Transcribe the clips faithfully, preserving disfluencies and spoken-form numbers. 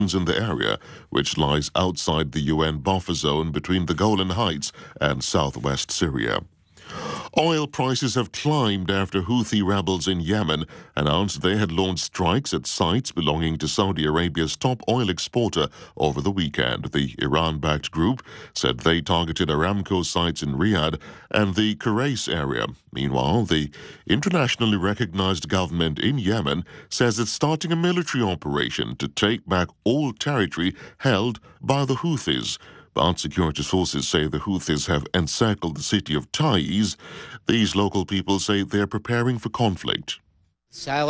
in the area, which lies outside the U N buffer zone between the Golan Heights and southwest Syria. Oil prices have climbed after Houthi rebels in Yemen announced they had launched strikes at sites belonging to Saudi Arabia's top oil exporter over the weekend. The Iran-backed group said they targeted Aramco sites in Riyadh and the Kurais area. Meanwhile, the internationally recognized government in Yemen says it's starting a military operation to take back all territory held by the Houthis. But security sources say the Houthis have encircled the city of Taiz. These local people say they're preparing for conflict. I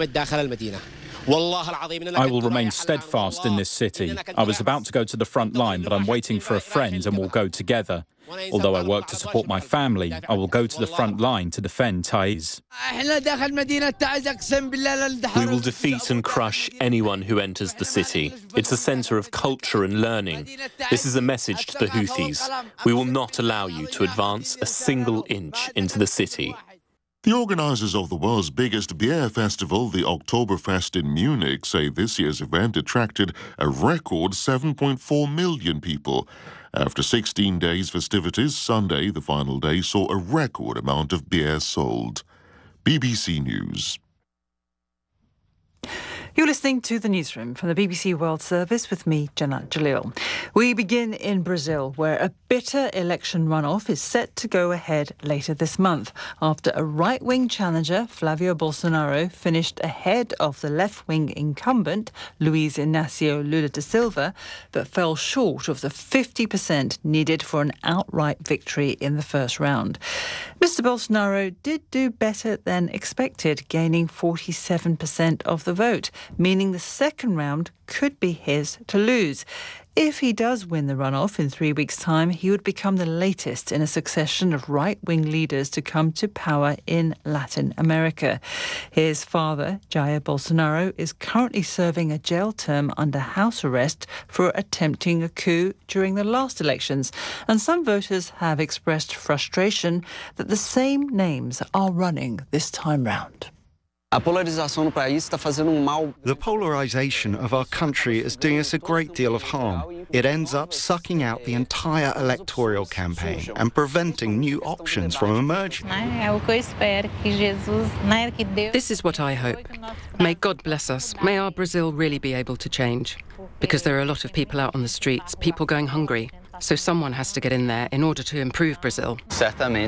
will remain steadfast in this city. I was about to go to the front line, but I'm waiting for a friend and we'll go together. Although I work to support my family, I will go to the front line to defend Taiz. We will defeat and crush anyone who enters the city. It's a centre of culture and learning. This is a message to the Houthis. We will not allow you to advance a single inch into the city. The organisers of the world's biggest beer festival, the Oktoberfest in Munich, say this year's event attracted a record seven point four million people. After sixteen days festivities, Sunday, the final day, saw a record amount of beer sold. B B C News. You're listening to The Newsroom from the B B C World Service with me, Janat Jalil. We begin in Brazil, where a bitter election runoff is set to go ahead later this month after a right-wing challenger, Flavio Bolsonaro, finished ahead of the left-wing incumbent, Luiz Inácio Lula da Silva, but fell short of the fifty percent needed for an outright victory in the first round. Mister Bolsonaro did do better than expected, gaining forty-seven percent of the vote, meaning the second round could be his to lose. If he does win the runoff in three weeks' time, he would become the latest in a succession of right-wing leaders to come to power in Latin America. His father, Jair Bolsonaro, is currently serving a jail term under house arrest for attempting a coup during the last elections, and some voters have expressed frustration that the same names are running this time round. The polarisation of our country is doing us a great deal of harm. It ends up sucking out the entire electoral campaign and preventing new options from emerging. This is what I hope. May God bless us. May our Brazil really be able to change. Because there are a lot of people out on the streets, people going hungry. So someone has to get in there in order to improve Brazil. I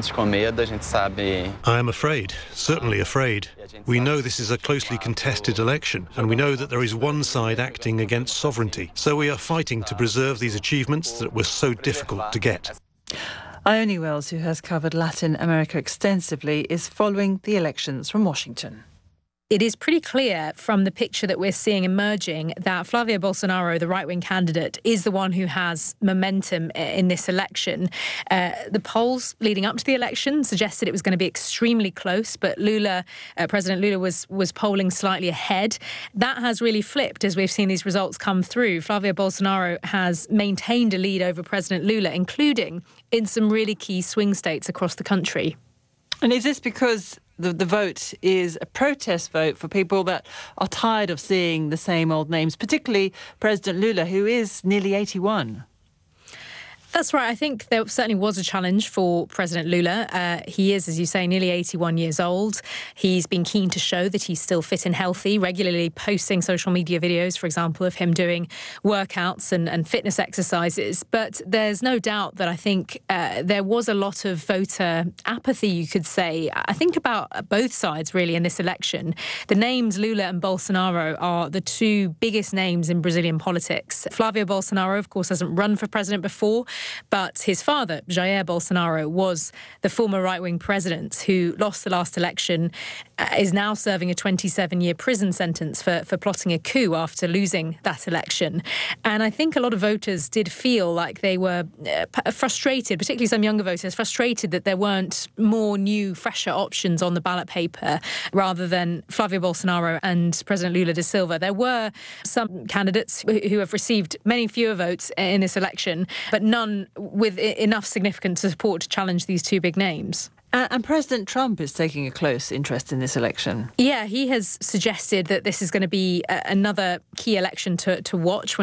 am afraid, certainly afraid. We know this is a closely contested election, and we know that there is one side acting against sovereignty. So we are fighting to preserve these achievements that were so difficult to get. Ione Wells, who has covered Latin America extensively, is following the elections from Washington. It is pretty clear from the picture that we're seeing emerging that Flavio Bolsonaro, the right-wing candidate, is the one who has momentum in this election. Uh, the polls leading up to the election suggested it was going to be extremely close, but Lula, uh, President Lula was was polling slightly ahead. That has really flipped as we've seen these results come through. Flavio Bolsonaro has maintained a lead over President Lula, including in some really key swing states across the country. And is this because the, the vote is a protest vote for people that are tired of seeing the same old names, particularly President Lula, who is nearly eighty-one? That's right. I think there certainly was a challenge for President Lula. Uh, he is, as you say, nearly eighty-one years old. He's been keen to show that he's still fit and healthy, regularly posting social media videos, for example, of him doing workouts and, and fitness exercises. But there's no doubt that I think uh, there was a lot of voter apathy, you could say. I think about both sides, really, in this election. The names Lula and Bolsonaro are the two biggest names in Brazilian politics. Flavio Bolsonaro, of course, hasn't run for president before. But his father, Jair Bolsonaro, was the former right-wing president who lost the last election, uh, is now serving a twenty-seven-year prison sentence for, for plotting a coup after losing that election. And I think a lot of voters did feel like they were uh, frustrated, particularly some younger voters, frustrated that there weren't more new, fresher options on the ballot paper rather than Flavio Bolsonaro and President Lula da Silva. There were some candidates who have received many fewer votes in this election, but none with enough significance to support to challenge these two big names. Uh, and President Trump is taking a close interest in this election. Yeah, he has suggested that this is going to be a- another key election to, to watch.